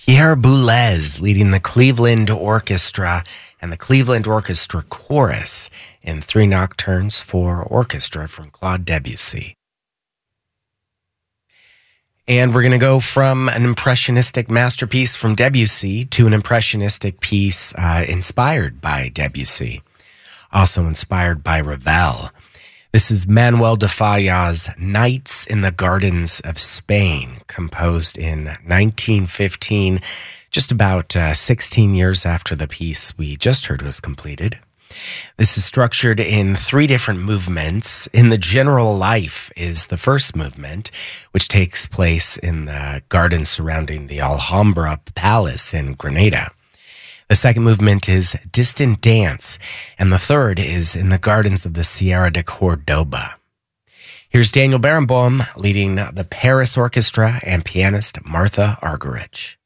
Pierre Boulez leading the Cleveland Orchestra and the Cleveland Orchestra Chorus in three nocturnes for orchestra from Claude Debussy. And we're going to go from an impressionistic masterpiece from Debussy to an impressionistic piece inspired by Debussy, also inspired by Ravel. This is Manuel de Falla's Nights in the Gardens of Spain, composed in 1915, just about 16 years after the piece we just heard was completed. This is structured in three different movements. In the General Life is the first movement, which takes place in the garden surrounding the Alhambra Palace in Granada. The second movement is Distant Dance, and the third is in the gardens of the Sierra de Cordoba. Here's Daniel Barenboim leading the Paris Orchestra and pianist Martha Argerich.